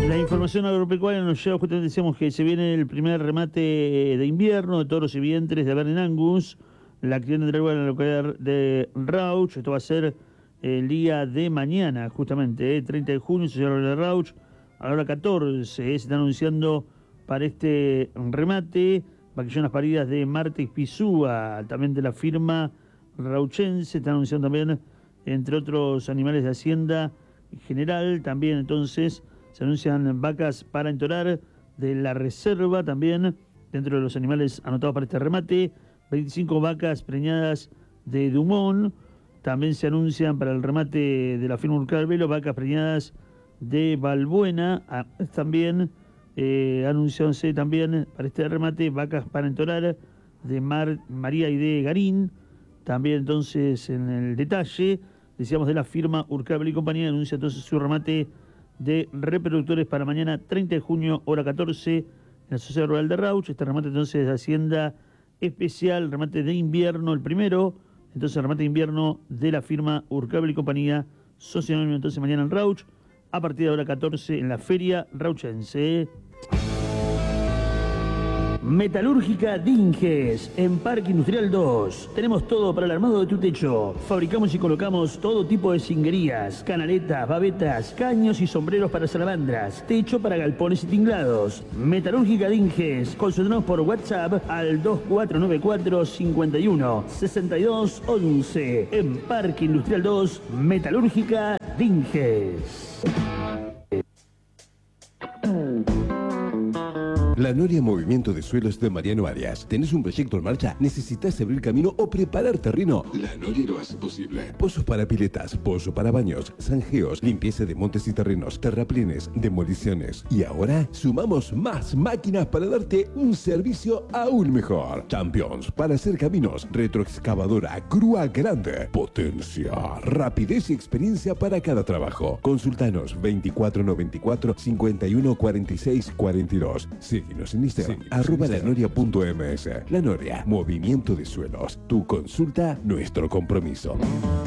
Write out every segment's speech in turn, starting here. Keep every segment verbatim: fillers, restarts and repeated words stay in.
La información agropecuaria nos lleva, justamente decíamos que se viene el primer remate de invierno de toros y vientres de Bernen Angus, la crianza de en la localidad de Rauch. Esto va a ser el día de mañana, justamente, eh, treinta de junio, se cierra de Rauch, a la hora catorce, eh, se está anunciando para este remate, vaquillonas paridas de Martes Pisúa, también de la firma rauchense, está anunciando también, entre otros animales de Hacienda en general, también entonces se anuncian vacas para entorar de la reserva también, dentro de los animales anotados para este remate, veinticinco vacas preñadas de Dumont, también se anuncian para el remate de la firma Urcal Velo, vacas preñadas de Balbuena, ah, también eh, anunciándose también para este remate vacas para entorar de Mar, María y de Garín, también entonces en el detalle, decíamos de la firma Urcal Velo y compañía, anuncia entonces su remate de reproductores para mañana treinta de junio, hora catorce, en la Sociedad Rural de Rauch. Este remate entonces de Hacienda especial, remate de invierno, el primero, entonces remate de invierno de la firma Urcal y compañía, Sociedad Anónima, entonces mañana en Rauch, a partir de hora catorce en la Feria Rauchense. Metalúrgica Dinges, en Parque Industrial dos. Tenemos todo para el armado de tu techo. Fabricamos y colocamos todo tipo de cinguerías, canaletas, babetas, caños y sombreros para salamandras, techo para galpones y tinglados. Metalúrgica Dinges, consultanos por WhatsApp al dos cuatro nueve cuatro, cincuenta y uno, sesenta y dos once. En Parque Industrial dos, Metalúrgica Dinges. La Noria Movimiento de Suelos de Mariano Arias. ¿Tenés un proyecto en marcha? ¿Necesitas abrir camino o preparar terreno? La Noria lo hace posible. Pozos para piletas, pozo para baños, zanjeos, limpieza de montes y terrenos, terraplenes, demoliciones. Y ahora sumamos más máquinas para darte un servicio aún mejor. Champions para hacer caminos, retroexcavadora, grúa grande, potencia, rapidez y experiencia para cada trabajo. Consultanos veinticuatro noventa y cuatro, cincuenta y uno cuarenta y seis cuarenta y dos. Síguenos en Instagram, sí, arroba lanoria.ms. La Noria, Movimiento de Suelos. Tu consulta, nuestro compromiso.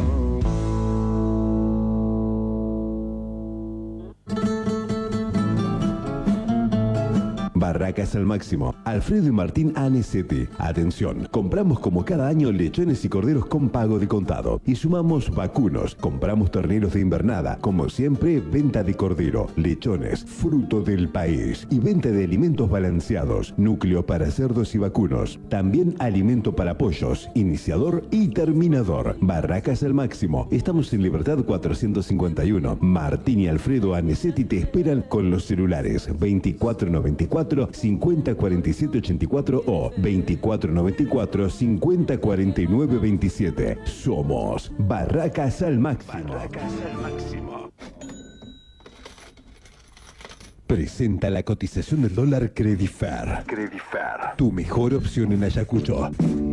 Barracas al máximo. Alfredo y Martín Anesetti. Atención, compramos como cada año lechones y corderos con pago de contado. Y sumamos vacunos. Compramos terneros de invernada. Como siempre, venta de cordero, lechones, fruto del país. Y venta de alimentos balanceados. Núcleo para cerdos y vacunos. También alimento para pollos, iniciador y terminador. Barracas al máximo. Estamos en Libertad cuatrocientos cincuenta y uno. Martín y Alfredo Anesetti te esperan con los celulares veinticuatro noventa y cuatro, cincuenta cuarenta y siete ochenta y cuatro o veinticuatro noventa y cuatro, cincuenta cuarenta y nueve veintisiete. Somos Barracas al máximo. Barracas al máximo. Presenta la cotización del dólar Credifer. Credifer. Tu mejor opción en Ayacucho.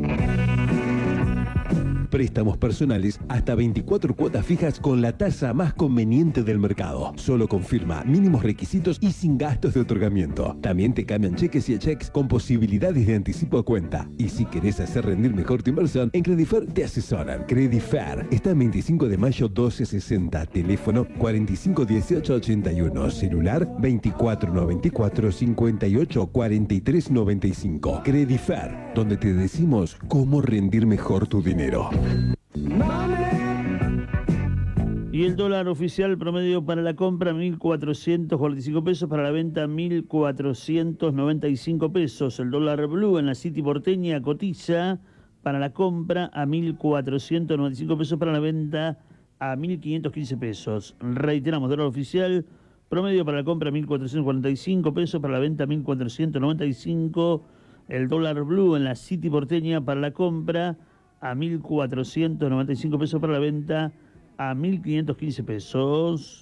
Préstamos personales hasta veinticuatro cuotas fijas con la tasa más conveniente del mercado. Solo confirma mínimos requisitos y sin gastos de otorgamiento. También te cambian cheques y cheques con posibilidades de anticipo a cuenta. Y si querés hacer rendir mejor tu inversión, en Credifer te asesoran. Credifer está en veinticinco de mayo doce sesenta. Teléfono cuarenta y cinco dieciocho ochenta y uno. Celular veinticuatro noventa y cuatro, cincuenta y ocho cuarenta y tres noventa y cinco. Credifer, donde te decimos cómo rendir mejor tu dinero. Y el dólar oficial promedio para la compra mil cuatrocientos cuarenta y cinco pesos, para la venta mil cuatrocientos noventa y cinco pesos. El dólar blue en la City porteña cotiza para la compra a mil cuatrocientos noventa y cinco pesos, para la venta a mil quinientos quince pesos. Reiteramos, dólar oficial promedio para la compra mil cuatrocientos cuarenta y cinco pesos, para la venta mil cuatrocientos noventa y cinco. El dólar blue en la City porteña para la compra a mil cuatrocientos noventa y cinco pesos, para la venta a mil quinientos quince pesos.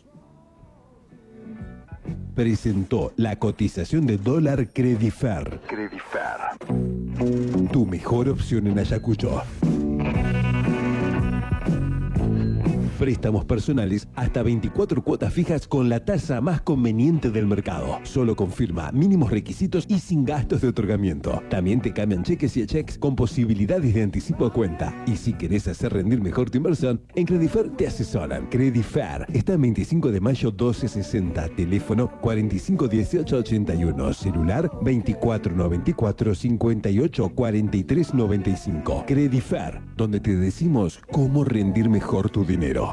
Presentó la cotización de dólar Credifer. Credifer. Tu mejor opción en Ayacucho. Préstamos personales hasta veinticuatro cuotas fijas con la tasa más conveniente del mercado. Solo confirma mínimos requisitos y sin gastos de otorgamiento. También te cambian cheques y cheques con posibilidades de anticipo a cuenta. Y si querés hacer rendir mejor tu inversión, en Credifer te asesoran. Credifer está en veinticinco de mayo doce sesenta, teléfono cuarenta y cinco dieciocho ochenta y uno, celular veinticuatro noventa y cuatro cincuenta y ocho cuarenta y tres noventa y cinco. Credifer, donde te decimos cómo rendir mejor tu dinero.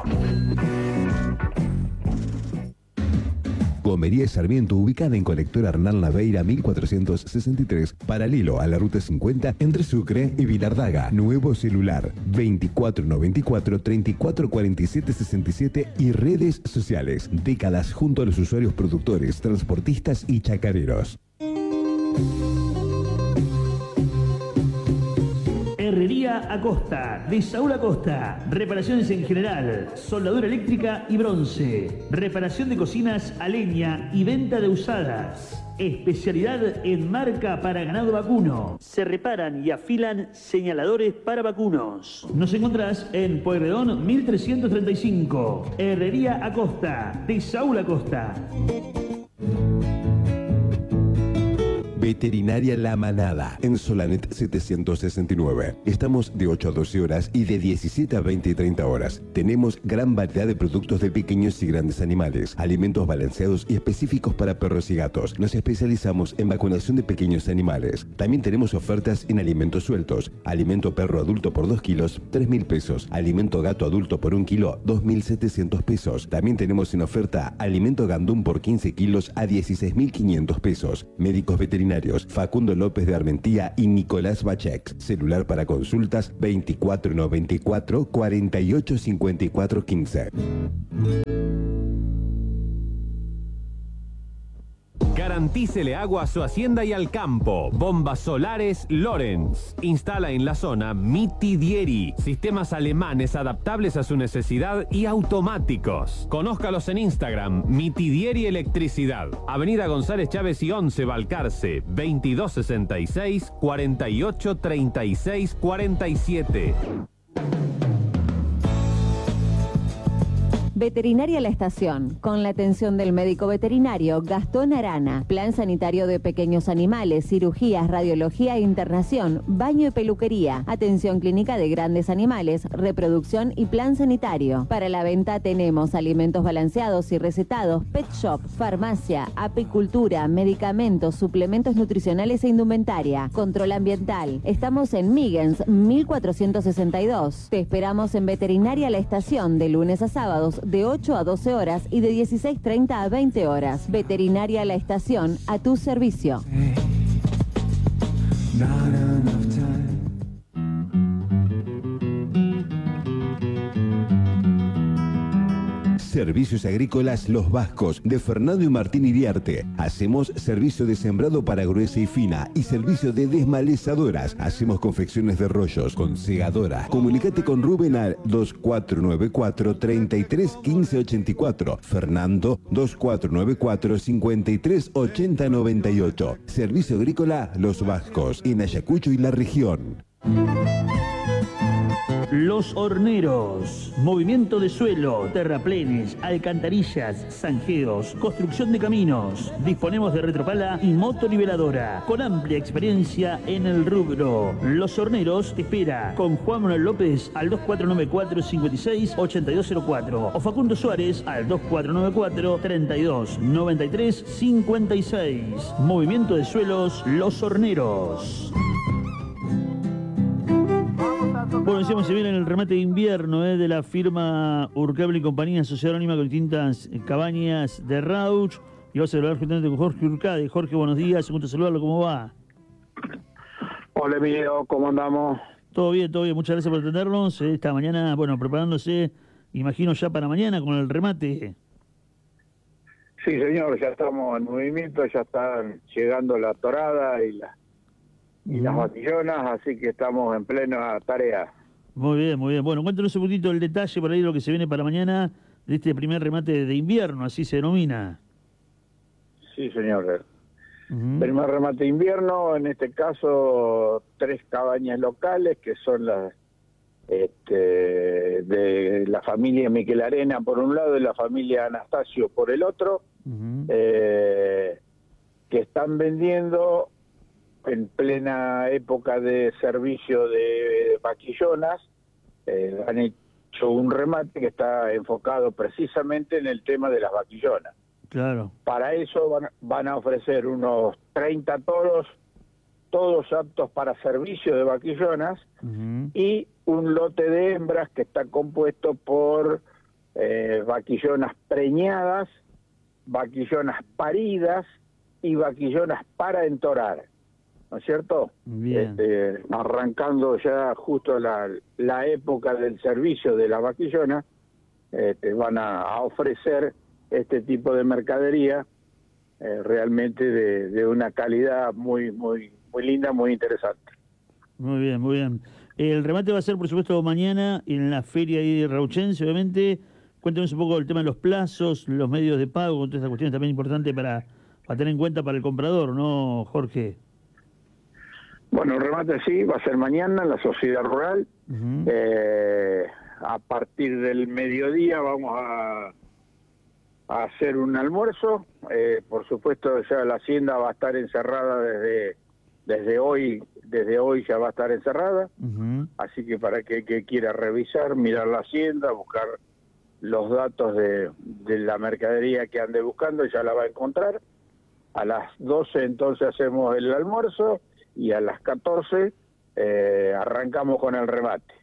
Gomería Sarmiento, ubicada en Colector Hernán Laveira mil cuatrocientos sesenta y tres, paralelo a la Ruta cincuenta entre Sucre y Vilardaga. Nuevo celular veinticuatro noventa y cuatro treinta y cuatro cuarenta y siete sesenta y siete y redes sociales. Décadas junto a los usuarios productores, transportistas y chacareros. Herrería Acosta, de Saúl Acosta. Reparaciones en general, soldadura eléctrica y bronce. Reparación de cocinas a leña y venta de usadas. Especialidad en marca para ganado vacuno. Se reparan y afilan señaladores para vacunos. Nos encontrás en Pueyrredón mil trescientos treinta y cinco. Herrería Acosta, de Saúl Acosta. Veterinaria La Manada, en Solanet setecientos sesenta y nueve. Estamos de ocho a doce horas y de diecisiete a veinte y treinta horas. Tenemos gran variedad de productos de pequeños y grandes animales, alimentos balanceados y específicos para perros y gatos. Nos especializamos en vacunación de pequeños animales. También tenemos ofertas en alimentos sueltos. Alimento perro adulto por dos kilos, tres mil pesos. Alimento gato adulto por un kilo, dos mil setecientos pesos. También tenemos en oferta alimento gandum por quince kilos a dieciséis mil quinientos pesos. Médicos veterinarios Facundo López de Armentía y Nicolás Bachek. Celular para consultas veinticuatro noventa y cuatro cuarenta y ocho cincuenta y cuatro quince. Garantícele agua a su hacienda y al campo. Bombas solares Lorenz. Instala en la zona Mitidieri. Sistemas alemanes adaptables a su necesidad y automáticos. Conózcalos en Instagram, Mitidieri Electricidad. Avenida González Chávez y once, Balcarce. veintidós sesenta y seis, cuarenta y ocho treinta y seis cuarenta y siete. Veterinaria La Estación, con la atención del médico veterinario Gastón Arana. Plan sanitario de pequeños animales, cirugías, radiología e internación, baño y peluquería. Atención clínica de grandes animales, reproducción y plan sanitario. Para la venta tenemos alimentos balanceados y recetados, pet shop, farmacia, apicultura, medicamentos, suplementos nutricionales e indumentaria. Control ambiental. Estamos en Migens mil cuatrocientos sesenta y dos. Te esperamos en Veterinaria La Estación de lunes a sábados de ocho a doce horas y de dieciséis treinta a veinte horas. Veterinaria La Estación, a tu servicio. Servicios Agrícolas Los Vascos, de Fernando y Martín Iriarte. Hacemos servicio de sembrado para gruesa y fina y servicio de desmalezadoras. Hacemos confecciones de rollos con segadora. Comunicate con Rubén al dos cuatro nueve cuatro, treinta y tres, quince ochenta y cuatro. Fernando, dos cuatro nueve cuatro, cincuenta y tres, ochenta noventa y ocho. Servicio Agrícola Los Vascos, en Ayacucho y la región. Los Horneros. Movimiento de suelo, terraplenes, alcantarillas, zanjeos, construcción de caminos. Disponemos de retropala y motoniveladora, con amplia experiencia en el rubro. Los Horneros te espera con Juan Manuel López al dos cuatro nueve cuatro, cincuenta y seis, ochenta y dos cero cuatro o Facundo Suárez al dos cuatro nueve cuatro, treinta y dos, noventa y tres, cincuenta y seis. Movimiento de suelos, Los Horneros. Bueno, decíamos, se viene el remate de invierno eh, de la firma Urcable y Compañía, Sociedad Anónima con distintas eh, cabañas de Rauch. Y vamos a hablar justamente con Jorge Urcade. Jorge, buenos días, un gusto saludarlo, ¿cómo va? Hola, Emilio, ¿cómo andamos? Todo bien, todo bien, muchas gracias por atendernos. Eh, esta mañana, bueno, preparándose, imagino ya para mañana con el remate. Sí, señor, ya estamos en movimiento, ya están llegando la torada y la... y las batillonas, así que estamos en plena tarea. Muy bien, muy bien. Bueno, cuéntanos un poquito el detalle por ahí de lo que se viene para mañana de este primer remate de invierno, así se denomina. Sí, señor. Uh-huh. Primer remate de invierno, en este caso tres cabañas locales, que son las este, de la familia Miquel Arena por un lado y la familia Anastasio por el otro, uh-huh. eh, que están vendiendo en plena época de servicio de vaquillonas, eh, han hecho un remate que está enfocado precisamente en el tema de las vaquillonas. Claro. Para eso van, van a ofrecer unos treinta toros, todos aptos para servicio de vaquillonas, uh-huh. y un lote de hembras que está compuesto por eh, vaquillonas preñadas, vaquillonas paridas y vaquillonas para entorar, ¿no es cierto? Bien. Este, arrancando ya justo la, la época del servicio de la vaquillona, este, van a, a ofrecer este tipo de mercadería eh, realmente de, de una calidad muy, muy, muy linda, muy interesante. Muy bien, muy bien. El remate va a ser, por supuesto, mañana en la feria de Rauchense, obviamente. Cuéntanos un poco el tema de los plazos, los medios de pago, todas estas cuestiones también importantes para, para tener en cuenta para el comprador, ¿no, Jorge? Bueno, el remate sí, va a ser mañana en la Sociedad Rural. Uh-huh. Eh, a partir del mediodía vamos a, a hacer un almuerzo. Eh, por supuesto, ya la hacienda va a estar encerrada desde... Desde hoy, desde hoy ya va a estar encerrada, uh-huh. así que para que, que quiera revisar, mirar la hacienda, buscar los datos de, de la mercadería que ande buscando, ya la va a encontrar. A las doce entonces hacemos el almuerzo y a las catorce eh, arrancamos con el remate.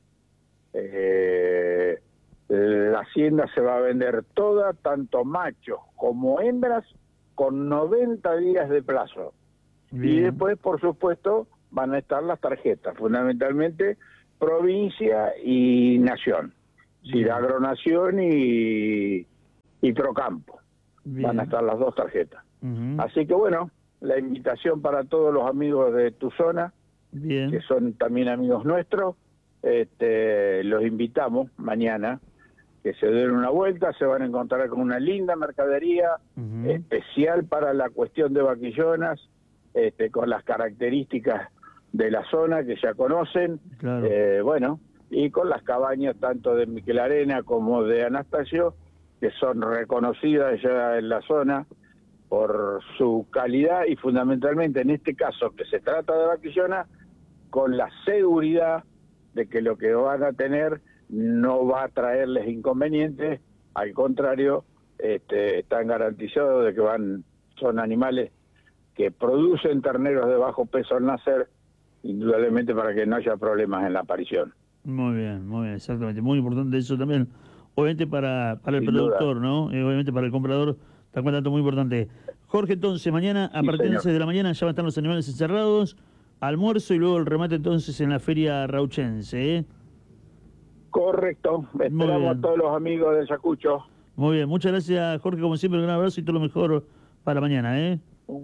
Eh, la hacienda se va a vender toda, tanto machos como hembras, con noventa días de plazo. Bien. Y después, por supuesto, van a estar las tarjetas, fundamentalmente provincia y nación. Agronación y, y Procampo. Bien. Van a estar las dos tarjetas. Uh-huh. Así que bueno, la invitación para todos los amigos de tu zona, Bien. que son también amigos nuestros, este, los invitamos mañana que se den una vuelta, se van a encontrar con una linda mercadería, uh-huh. especial para la cuestión de vaquillonas, Este, con las características de la zona que ya conocen, claro. eh, bueno, y con las cabañas tanto de Miquel Arena como de Anastasio, que son reconocidas ya en la zona por su calidad y fundamentalmente en este caso que se trata de vaquillona, con la seguridad de que lo que van a tener no va a traerles inconvenientes, al contrario, este, están garantizados de que van, son animales que producen terneros de bajo peso al nacer, indudablemente para que no haya problemas en la aparición. Muy bien, muy bien, exactamente. Muy importante eso también, obviamente para, para el Sin productor, duda. ¿no? Eh, obviamente para el comprador, está un dato muy importante. Jorge, entonces, mañana, a sí, partir de la mañana ya van a estar los animales encerrados, almuerzo y luego el remate entonces en la feria rauchense, ¿eh? Correcto, esperamos a todos los amigos de Yacucho. Muy bien, muchas gracias, Jorge, como siempre, un gran abrazo y todo lo mejor para mañana, ¿eh?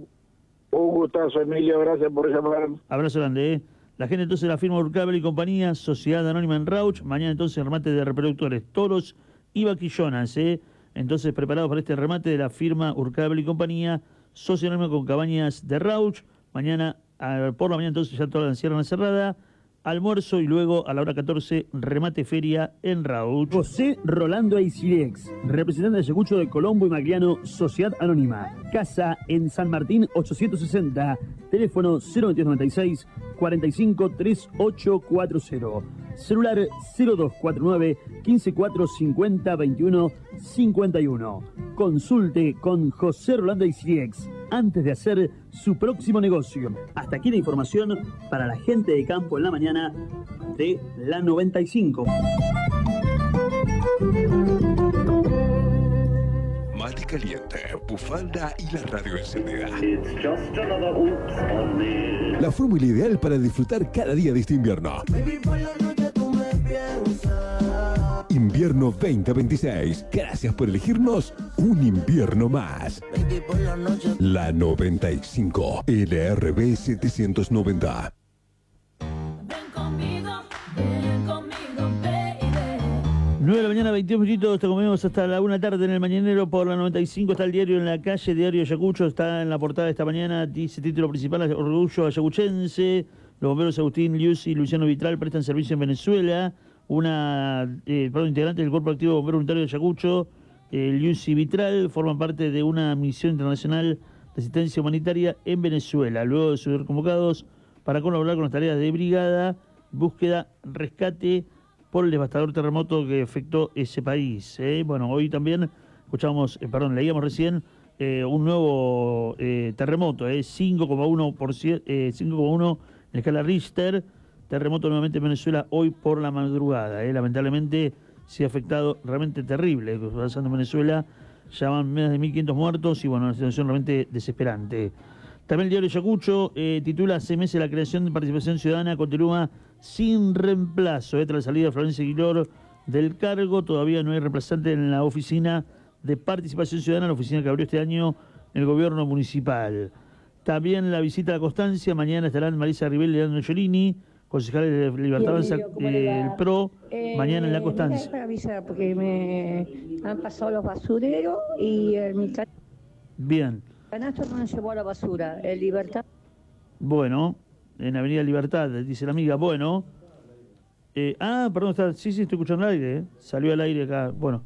Un gustazo, Emilio, gracias por llamar. Abrazo grande, ¿eh? La gente entonces de la firma Urcable y compañía, Sociedad Anónima en Rauch, mañana entonces remate de reproductores, toros y vaquillonas, ¿eh? Entonces preparados para este remate de la firma Urcable y compañía, Sociedad Anónima con cabañas de Rauch, mañana a, por la mañana entonces ya toda la cierran cerrada, almuerzo y luego a la hora catorce, remate feria en Rauch. José Rolando Aisirex, representante de Ayacucho de Colombo y Magliano, Sociedad Anónima. Casa en San Martín ochocientos sesenta, teléfono cero veintidós noventa y seis, cuarenta y cinco, treinta y ocho cuarenta. Celular cero dos cuatro nueve, quince cuatro cincuenta, veintiuno cincuenta y uno. Consulte con José Rolando Aisirex antes de hacer su próximo negocio. Hasta aquí la información para la gente de campo en la mañana de la noventa y cinco. Mate caliente, bufanda y la radio encendida. La fórmula ideal para disfrutar cada día de este invierno. Invierno veinte veintiséis. Gracias por elegirnos un invierno más. La noventa y cinco, L R B setecientos noventa. nueve de la mañana, veintidós minutos, te comemos hasta la una tarde en el Mañanero por la noventa y cinco, está el diario en la calle, Diario Ayacucho, está en la portada de esta mañana, dice título principal, Orgullo Ayacuchense, los bomberos Agustín Lius y Luciano Vitral prestan servicio en Venezuela, una eh, perdón, integrante del Cuerpo Activo de Bomberos Voluntarios de Ayacucho, el Yusi Vitral, forman parte de una misión internacional de asistencia humanitaria en Venezuela, luego de ser convocados para colaborar con las tareas de brigada, búsqueda, rescate por el devastador terremoto que afectó ese país. ¿eh? Bueno, hoy también escuchamos, eh, perdón, leíamos recién eh, un nuevo eh, terremoto, eh, cinco coma uno por ciento, eh, cinco coma uno en escala Richter, terremoto nuevamente en Venezuela hoy por la madrugada. Eh. Lamentablemente se ha afectado realmente terrible, lo que está pasando en Venezuela, ya van más de mil quinientos muertos y bueno, una situación realmente desesperante. También el diario Ayacucho eh, titula hace meses la creación de participación ciudadana continúa sin reemplazo. Eh, tras la salida de Florencia Aguilor del cargo, todavía no hay reemplazante en la oficina de participación ciudadana, la oficina que abrió este año el gobierno municipal. También la visita a la Constancia, mañana estarán Marisa Ribel y Leandro Giolini, concejales de Libertad Avanza, eh, el PRO, eh, mañana en la Constancia. Es para avisar porque me han pasado los basureros y el, mi Bien. canasto no me llevó a la basura, el Libertad. Bueno, en Avenida Libertad, dice la amiga, bueno. Eh, ah, perdón, está, sí, sí, estoy escuchando el aire, eh. Salió al aire acá, bueno.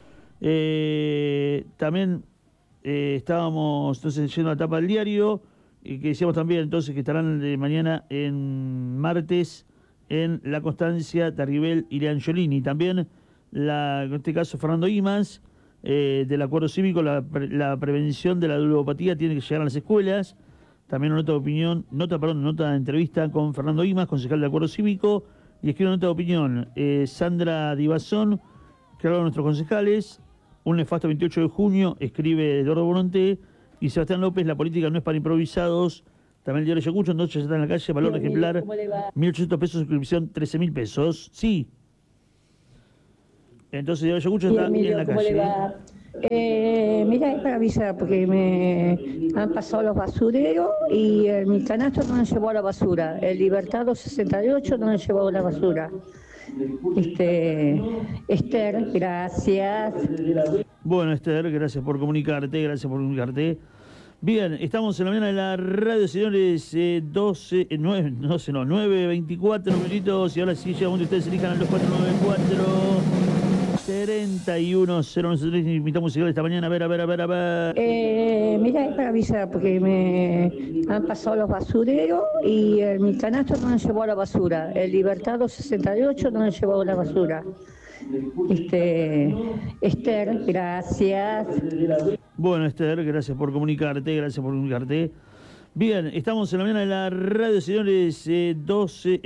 Eh, también eh, estábamos entonces yendo a la tapa del diario, y que decíamos también entonces que estarán de mañana en martes en La Constancia, Tarribel y Leangiolini. También, la, en este caso, Fernando Imas, eh, del Acuerdo Cívico, la, la prevención de la ludopatía tiene que llegar a las escuelas. También una nota de opinión, nota, perdón, nota de entrevista con Fernando Imas, concejal del Acuerdo Cívico, y escribe una nota de opinión eh, Sandra Divazón, que habla de nuestros concejales. Un nefasto veintiocho de junio, escribe Eduardo Bononté, y Sebastián López, la política no es para improvisados. También el diario Ayacucho, entonces ya está en la calle, valor de ejemplar, mil ochocientos pesos, suscripción, trece mil pesos. Sí. Entonces el diario Ayacucho está Emilio, en la ¿cómo calle. le va? Eh, mira, es para avisar porque me han pasado los basureros y el, mi canasto no me llevó a la basura. El Libertad doscientos sesenta y ocho no me llevó a la basura. Este, Esther, gracias. Bueno, Esther, gracias por comunicarte, gracias por comunicarte. Bien, estamos en la mañana de la radio, señores, eh, doce, eh, nueve, doce, no, nueve veinticuatro minutitos, y ahora sí llegamos, ustedes elijan al dos cuatro nueve cuatro, treinta y uno cero nueve tres, invitamos musical esta mañana, a ver, a ver, a ver, a ver. Eh, mira, es para avisar porque me han pasado los basureros y el, mi canasto no me llevó a la basura. El Libertad doscientos sesenta y ocho no me llevó a la basura. Este, Esther, gracias. Bueno, Esther, gracias por comunicarte, gracias por comunicarte. Bien, estamos en la mañana de la radio, señores, eh, doce...